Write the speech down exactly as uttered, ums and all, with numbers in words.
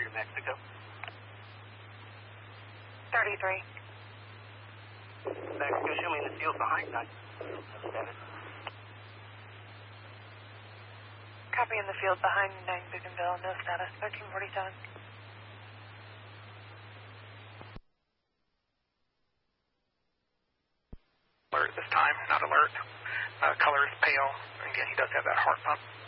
New Mexico. thirty-three. Mexico, show me in the field behind nine seven. Copy in the field behind nine Bougainville, no status, thirteen forty-seven. Alert this time, not alert. Uh, color is pale. Again, he does have that heart pump.